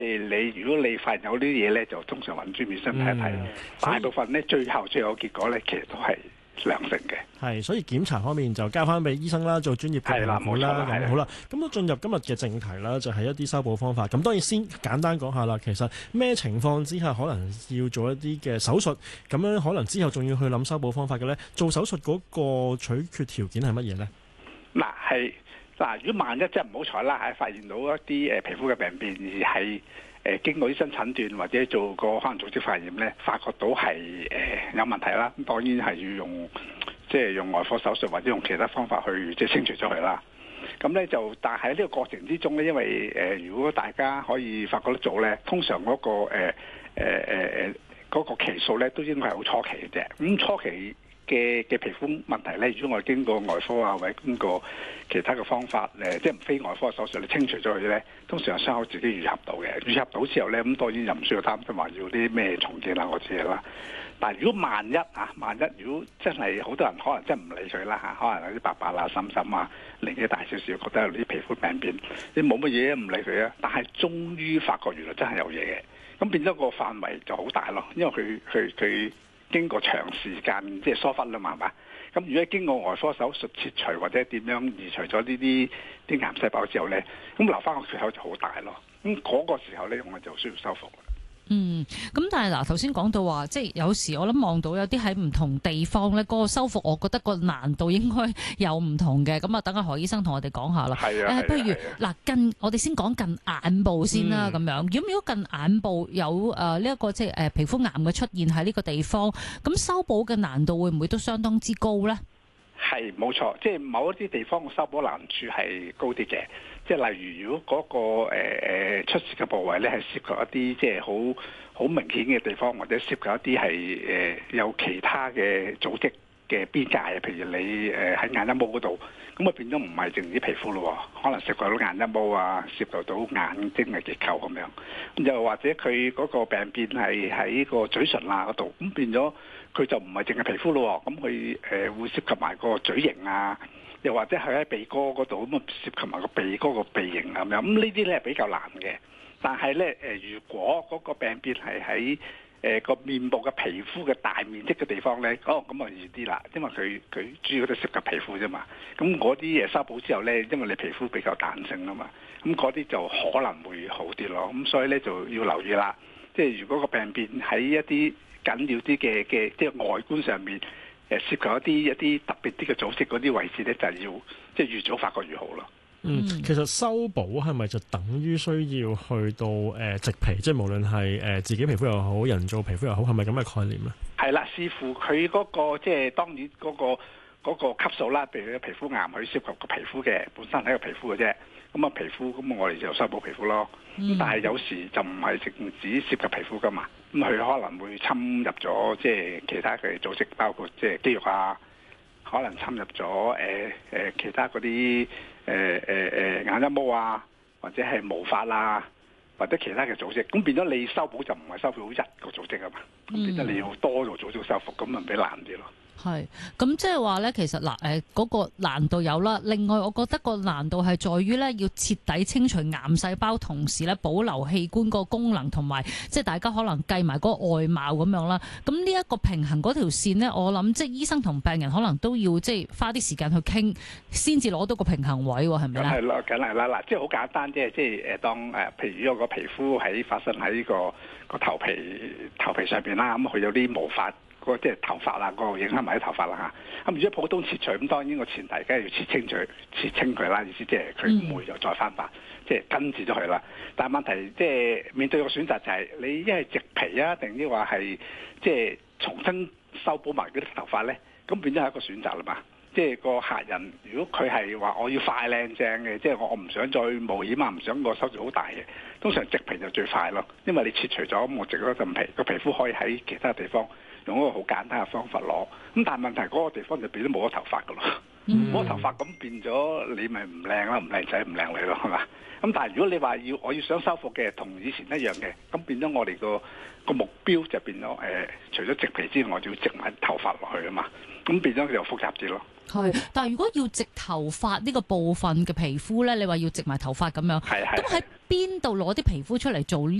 你如果你發現有啲嘢咧，就通常揾專業醫生睇一睇。大部分咧最後結果咧，其實都係良性嘅。 係，所以檢查方面就交翻俾醫生啦，做專業嘅評估啦。咁好啦，咁都進入今日嘅正題啦，就係一啲修補方法。咁當然先簡單講下啦，其實咩情況之下可能要做一啲嘅手術，咁樣可能之後仲要去諗修補方法嘅咧？做手術嗰個取決條件係乜嘢咧？ 嗱，如果萬一真係唔好彩啦，係發現到一啲皮膚嘅病變，而係經過醫生診斷或者做個可能組織化驗咧，發覺到係有問題啦，咁當然係要用外科手術或者用其他方法去清除咗佢啦。咁咧但係喺呢個過程之中咧，因為如果大家可以發覺得早咧，通常嗰個期數咧都應該係好初期嘅啫。咁初期嘅皮膚問題咧，如果我哋經過外科啊，或者經過其他嘅方法即係非外科嘅手術，你清除咗佢咧，通常係傷口自己愈合到嘅。愈合到之後咧，咁當然就唔需要擔心話要啲咩重建啊嗰啲嘢啦。但係如果萬一如果真係好多人可能真係唔理佢啦，可能有啲白白啊、深深啊，年紀大少少，覺得有啲皮膚病變，你冇乜嘢唔理佢啊。但係終於發覺原來真係有嘢嘅，咁變咗個範圍就好大咯，因為佢經過長時間疏忽啦嘛，係嘛？咁如果經過外科手術切除或者點樣移除咗呢啲癌細胞之後咧，咁留翻個缺口就好大咯。咁嗰個時候咧，我就需要修復。 咁但係嗱，頭先講到話，有時我諗望到有啲喺唔同地方咧，嗰個修復，我覺得個難度應該有唔同嘅。咁啊，等阿何醫生同我哋講下啦。不如嗱，我哋先講近眼部先啦，咁樣。如果近眼部有呢一個皮膚癌嘅出現喺呢個地方，咁修補嘅難度會唔會都相當之高咧？ 係冇錯，某一啲地方嘅修補難處係高啲嘅。例如，如果嗰個出事嘅部位咧係涉及一啲好明顯嘅地方，或者涉及一啲係有其他嘅組織嘅邊界，譬如你喺眼一毛嗰度，咁啊變咗唔係淨止皮膚咯，可能涉及到眼一毛啊，涉及到眼睛嘅結構咁樣，又或者佢嗰個病變係喺個嘴唇啊嗰度，咁變咗佢就唔係淨係皮膚咯，咁佢會涉及埋個嘴型啊。又或者係喺鼻哥嗰度咁啊，涉及埋個鼻哥個鼻型咁樣，咁呢啲咧係比較難嘅。但係咧如果嗰個病變係喺個面部嘅皮膚嘅大面積嘅地方咧，咁啊易啲啦，因為佢主要都涉及皮膚啫嘛。咁嗰啲修補之後咧，因為你皮膚比較彈性啊嘛，咁嗰啲就可能會好啲咯。咁所以咧就要留意啦。如果個病變喺一啲緊要啲嘅外觀上面，涉及一啲特別啲嘅組織嗰啲位置咧，就係要越早發覺越好咯。 其實修補係咪就等於需要去到植皮，無論係自己皮膚又好，人造皮膚又好，係咪咁嘅概念咧？係啦，視乎佢嗰個當然嗰個級數啦。譬如皮膚癌，佢涉及個皮膚嘅本身係個皮膚嘅啫。咁啊皮膚，咁我哋就修補皮膚咯。咁但係有時就唔係淨止涉及皮膚噶嘛。咁佢可能會侵入咗其他嘅組織，包括肌肉啊，可能侵入咗其他嗰啲眼一毛啊，或者係毛髮啊，或者其他嘅組織。咁變咗你修補就唔係修補一個組織啊嘛。咁變咗你要多個組織修復，咁咪比難啲咯。 係，咁即係話咧，其實嗰個難度有啦。另外，我覺得個難度係在於咧，要徹底清除癌細胞，同時咧保留器官個功能，同埋大家可能計埋嗰個外貌咁樣啦。咁呢一個平衡嗰條線呢，我諗醫生同病人可能都要花啲時間去傾，先至攞到個平衡位喎，係咪咧？係咯，梗係啦。嗱，好簡單啫，當譬如個皮膚發生喺呢個頭皮上邊啦，咁佢有啲毛髮。頭髮啦，個影響埋啲頭髮啦嚇。咁如果普通切除，咁當然個前提梗係要切清佢啦。意思佢唔會又再翻發，根治咗佢啦。但係問題面對個選擇就係你一係植皮啊，定抑或係重新修補埋嗰啲頭髮咧？咁變咗係一個選擇啦嘛。個客人如果佢係話我要快靚正嘅，我唔想再冒險啊，唔想個手術好大嘅，通常植皮就最快咯。因為你切除咗，我植咗陣皮，個皮膚可以喺其他地方用一個好簡單嘅方法攞。咁但係問題嗰個地方就變咗冇咗頭髮噶咯，冇咗頭髮咁變咗你咪唔靚啦，唔靚仔唔靚女咯，係嘛？咁但係如果你話我要想修復嘅，同以前一樣嘅，咁變咗我哋個目標就變咗除咗植皮之外，我就要植埋頭髮落去啊嘛，咁變咗就複雜啲咯。 係，但係如果要植頭髮呢個部分嘅皮膚咧，你話要植埋頭髮咁樣，咁喺邊度攞啲皮膚出嚟做呢